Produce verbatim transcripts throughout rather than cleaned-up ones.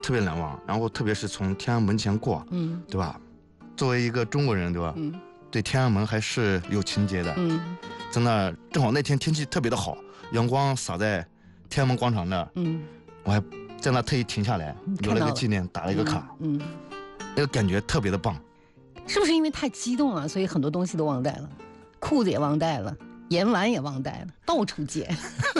特别难忘。然后特别是从天安门前过， 嗯， 对吧？作为一个中国人，对吧？ 嗯， 对天安门还是有情节的。 嗯， 在那正好那天天气特别的好，阳光洒在天安门广场那儿， 嗯， 我还在那特意停下来，留了个纪念，打了一个卡， 嗯，嗯那个感觉特别的棒。 是不是因为太激动了，所以很多东西都忘带了，裤子也忘带了，盐丸也忘带了，到处捡。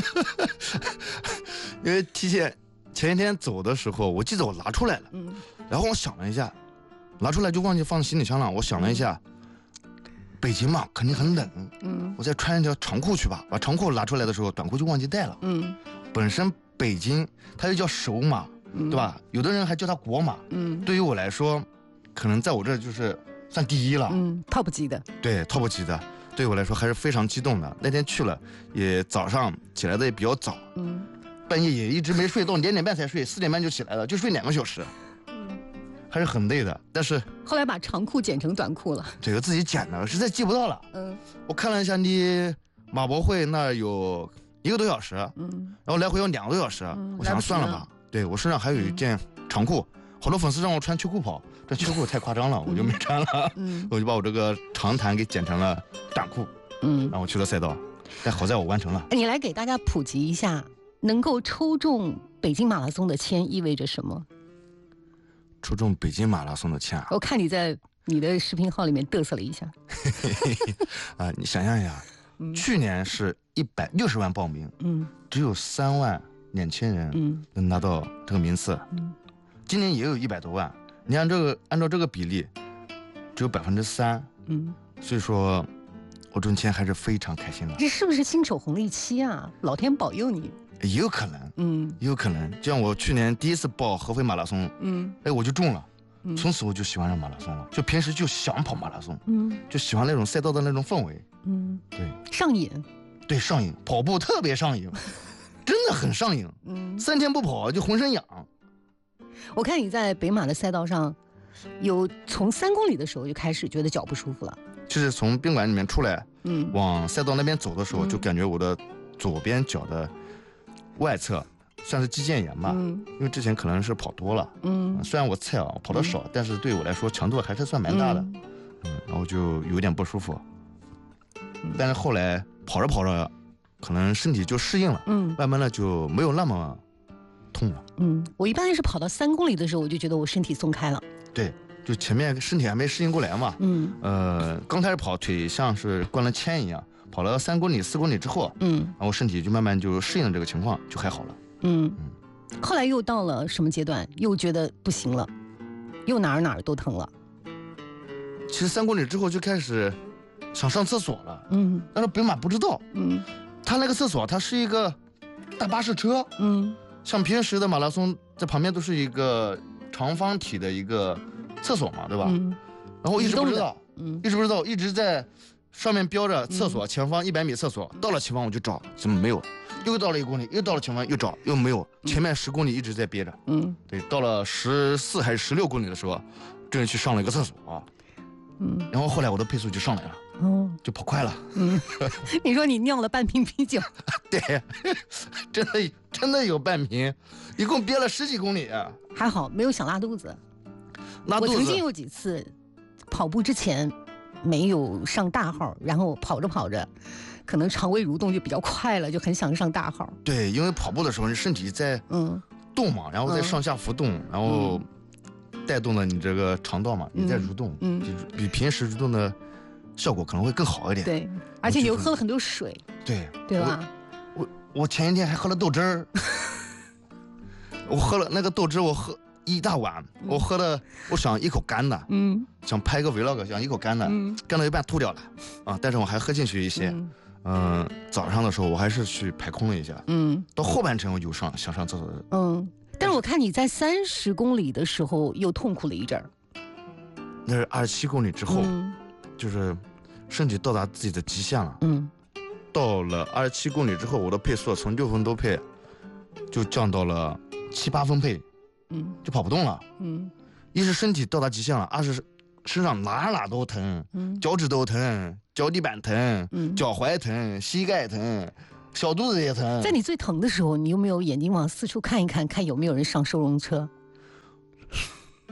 因为提前前一天走的时候，我记得我拿出来了， 嗯， 然后我想了一下，拿出来就忘记放行李箱了。我想了一下，嗯、北京嘛肯定很冷， 嗯， 我再穿一条长裤去吧。把长裤拿出来的时候，短裤就忘记带了。 嗯， 本身北京它又叫首马，嗯、对吧？有的人还叫它国马。嗯，对于我来说，可能在我这就是算第一了。 嗯 ，top 级的。 对 ，top 级的。对我来说还是非常激动的。那天去了，也早上起来的也比较早，嗯，半夜也一直没睡，到两点半才睡，四点半就起来了，就睡两个小时，嗯，还是很累的。但是后来把长裤剪成短裤了， 这个自己剪的，实在记不到了。嗯，我看了一下，离马博会那儿有一个多小时，嗯，然后来回要两个多小时，嗯、我想算了吧。对我身上还有一件长裤。嗯，好多粉丝让我穿秋裤跑，这秋裤太夸张了，我就没穿了。嗯，我就把我这个长毯给剪成了短裤。嗯，然后去了赛道，但好在我完成了。 你来给大家普及一下，能够抽中北京马拉松的签意味着什么？ 抽中北京马拉松的签啊！ 我看你在你的视频号里面嘚瑟了一下。 啊，你想象一下，嗯、去年是一百六十万报名，嗯，只有三万两千人，嗯，能拿到这个名次，嗯。今年也有一百多万，你按这个按照这个比例，只有百分之三，嗯，所以说，我中签还是非常开心的。 这是不是新手红利期啊？老天保佑你。 也有可能，嗯，也有可能。就像我去年第一次报合肥马拉松，嗯，哎，我就中了，嗯，从此我就喜欢上马拉松了。就平时就想跑马拉松，嗯，就喜欢那种赛道的那种氛围，嗯，对， 上瘾， 对，上瘾，跑步特别上瘾，真的很上瘾，嗯，三天不跑就浑身痒。 我看你在北马的赛道上，有从三公里的时候就开始觉得脚不舒服了。 就是从宾馆里面出来，嗯，往赛道那边走的时候，嗯、就感觉我的左边脚的外侧算是肌腱炎吧，嗯，因为之前可能是跑多了，嗯，虽然我菜啊跑得少，嗯、但是对我来说强度还是算蛮大的，嗯，嗯然后就有点不舒服，嗯、但是后来跑着跑着，可能身体就适应了，嗯，慢慢的就没有那么。痛了， 嗯，我一般是跑到三公里的时候，我就觉得我身体松开了。 对，就前面身体还没适应过来嘛，嗯，呃，刚开始跑腿像是灌了铅一样，跑了三公里、四公里之后，嗯，然后身体就慢慢就适应了这个情况，就还好了。嗯嗯，后来又到了什么阶段？又觉得不行了，又哪儿哪儿都疼了。 其实三公里之后就开始想上厕所了，嗯，但是北马不知道，嗯，他那个厕所它是一个大巴士车，嗯。像平时的马拉松，在旁边都是一个长方体的一个厕所嘛，对吧？嗯。然后一直不知道，嗯，一直不知道，一直在上面标着厕所，嗯、前方一百米厕所。到了前方我就找，怎么没有？又到了一公里，又到了前方又找，又没有。前面十公里一直在憋着，嗯，对。到了十四还是十六公里的时候，真去上了一个厕所，嗯。然后后来我的配速就上来了。哦，就跑快了。嗯， 你说你尿了半瓶啤酒？ 对，真的真的有半瓶，一共憋了十几公里。 还好没有想拉肚子。 拉肚子。 我曾经有几次跑步之前没有上大号，然后跑着跑着，可能肠胃蠕动就比较快了，就很想上大号。 对，因为跑步的时候你身体在嗯动嘛，然后在上下浮动，嗯、然后带动了你这个肠道嘛，你在蠕动，嗯，比平时蠕动的。效果可能会更好一点。 对，而且你又喝了很多水。 对， 对吧？ 我 我, 我前一天还喝了豆汁儿，我喝了那个豆汁，我喝一大碗，嗯、我喝了，我想一口干的，嗯，想拍个 vlog， 想一口干的，嗯，干到一半吐掉了，啊，但是我还喝进去一些，嗯、呃，早上的时候我还是去排空了一下，嗯，到后半程我就上想上厕所的， 嗯，但是我看你在三十公里的时候又痛苦了一阵儿， 那是二十七公里之后。嗯就是身体到达自己的极限了，嗯，到了二十七公里之后，我的配速从六分多配就降到了七八分配，嗯，就跑不动了，嗯，一是身体到达极限了，二是身上哪哪都疼，嗯，脚趾都疼，脚底板疼，嗯，脚踝疼，膝盖疼，小肚子也疼。 在你最疼的时候，你有没有眼睛往四处看一看，看有没有人上收容车？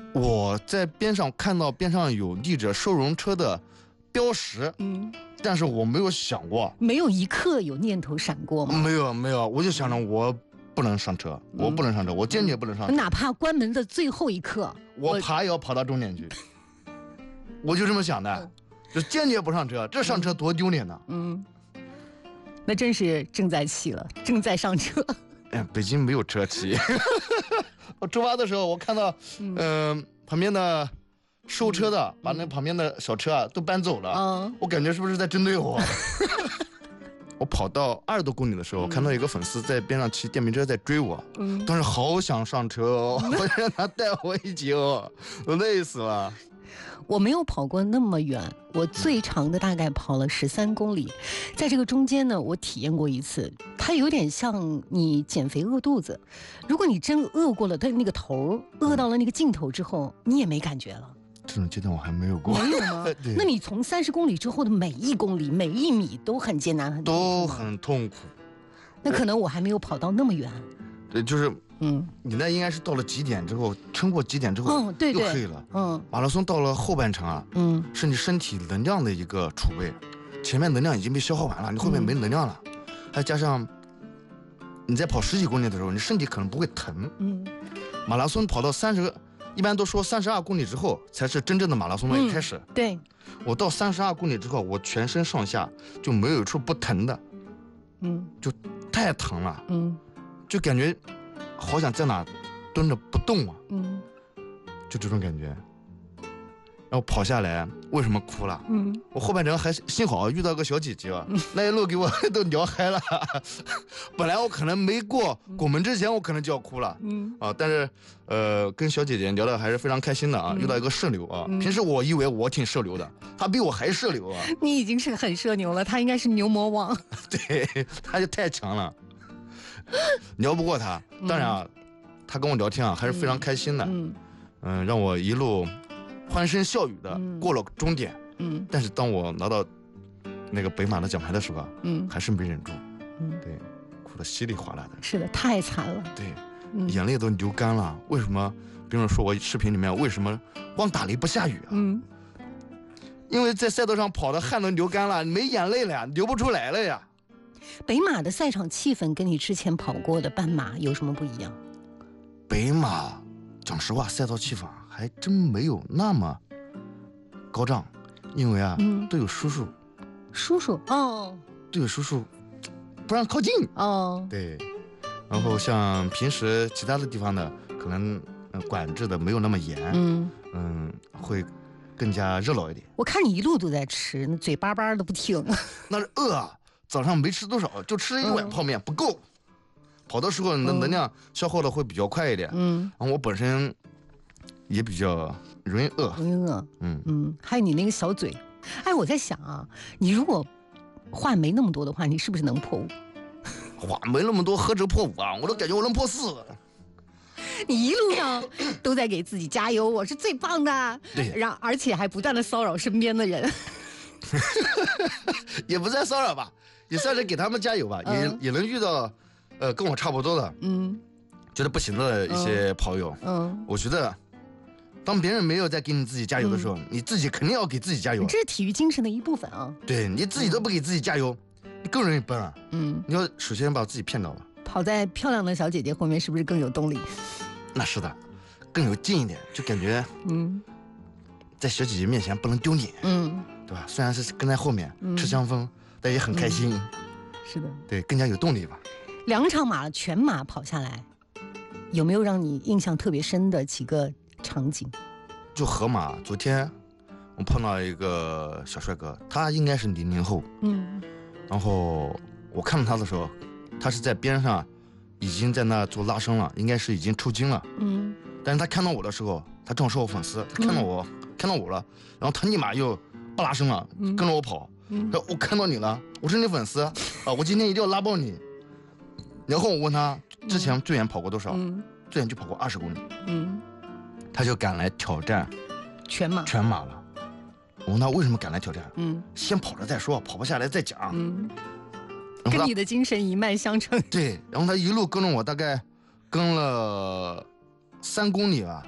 我在边上看到边上有立着收容车的标识，嗯，但是我没有想过， 没有一刻有念头闪过吗？ 没有没有，我就想着我不能上车，嗯、我不能上车，我坚决不能上车， 哪怕关门的最后一刻， 我爬也要跑到终点去，我就这么想的，嗯、就坚决不上车，这上车多丢脸呢。 嗯，那真是正在骑了，正在上车。 哎，北京没有车骑。我出发的时候，我看到，嗯、呃，旁边的收车的、嗯、把那旁边的小车啊都搬走了，嗯、我感觉是不是在针对我？我跑到二十多公里的时候，嗯、看到一个粉丝在边上骑电瓶车在追我，嗯、当时好想上车哦，我让他带我一起哦，我累死了。 我没有跑过那么远，我最长的大概跑了十三公里，在这个中间呢，我体验过一次，它有点像你减肥饿肚子，如果你真饿过了它那个头，饿到了那个尽头之后，你也没感觉了。 这种阶段我还没有过。 没有吗？那你从三十公里之后的每一公里、每一米都很艰难，很痛苦， 都很痛苦。 那可能我还没有跑到那么远。 对，就是。嗯，你那应该是到了极点之后，撑过极点之后， 嗯，对对， 又黑了。嗯，马拉松到了后半程啊，嗯，是你身体能量的一个储备，前面能量已经被消耗完了，你后面没能量了，嗯、还加上你在跑十几公里的时候，你身体可能不会疼。嗯，马拉松跑到三十，一般都说三十二公里之后才是真正的马拉松的一开始。 嗯、对， 我到三十二公里之后，我全身上下就没有一处不疼的，嗯，就太疼了，嗯，就感觉。好想在哪蹲着不动啊，嗯，就这种感觉。然后跑下来，为什么哭了？嗯，我后半程还幸好遇到个小姐姐，嗯、那一路给我都聊嗨了。本来我可能没过拱门之前，我可能就要哭了，嗯啊，但是呃，跟小姐姐聊的还是非常开心的啊。嗯、遇到一个社牛啊，嗯、平时我以为我挺社牛的，她比我还社牛啊。 你已经是很社牛了，她应该是牛魔王。 对，她就太强了。聊不过他，当然啊，嗯、他跟我聊天啊还是非常开心的，嗯，嗯、呃，让我一路欢声笑语的过了终点，嗯，但是当我拿到那个北马的奖牌的时候，嗯，还是没忍住，嗯，对，哭得稀里哗啦的， 是的，太惨了， 对，嗯、眼泪都流干了。为什么？别人说我视频里面为什么光打雷不下雨啊？嗯，因为在赛道上跑的汗都流干了，没眼泪了呀，流不出来了呀。 北马的赛场气氛跟你之前跑过的半马有什么不一样？ 北马，讲实话，赛道气氛还真没有那么高涨，因为啊，嗯、都有叔叔， 叔叔哦， 都有叔叔不让靠近哦。对，然后像平时其他的地方呢，可能、呃、管制的没有那么严，嗯嗯，会更加热闹一点。 我看你一路都在吃，那嘴巴巴的不停。 那是饿啊。早上没吃多少，就吃了一碗泡面，嗯、不够。跑的时候，你的能量消耗的会比较快一点。嗯，然后我本身也比较容易饿， 容易饿。嗯嗯，还有你那个小嘴，哎，我在想啊，你如果话没那么多的话，你是不是能破五？ 话没那么多，何止破五啊？我都感觉我能破四。 你一路上都在给自己加油，我是最棒的。 对， 然而且还不断的骚扰身边的人。 也不算骚扰吧。也算是给他们加油吧，嗯、也也能遇到，呃，跟我差不多的，嗯，觉得不行的一些跑友，嗯，我觉得，当别人没有在给你自己加油的时候，嗯、你自己肯定要给自己加油。 这是体育精神的一部分啊。 对，你自己都不给自己加油，嗯、你更容易崩啊。嗯，你要首先把自己骗到了。 跑在漂亮的小姐姐后面，是不是更有动力？ 那是的，更有劲一点，就感觉，嗯，在小姐姐面前不能丢脸，嗯，对吧？虽然是跟在后面、嗯、吃香风。但也很开心、嗯， 是的， 对，更加有动力吧。 两场马全马跑下来，有没有让你印象特别深的几个场景？ 就河马，昨天我碰到一个小帅哥，他应该是零零后，嗯，然后我看到他的时候，他是在边上已经在那做拉伸了，应该是已经抽筋了，嗯，但是他看到我的时候，他正好是我粉丝，他看到我、嗯、看到我了，然后他立马又不拉伸了，嗯、跟着我跑。嗯、我看到你了，我是你粉丝啊！我今天一定要拉爆你。然后我问他之前最远跑过多少，嗯、最远就跑过二十公里，嗯，他就敢来挑战全马全马了。我问他为什么敢来挑战，嗯，先跑着再说，跑不下来再讲。嗯， 跟你的精神一脉相承。 对，然后他一路跟着我，大概跟了三公里吧，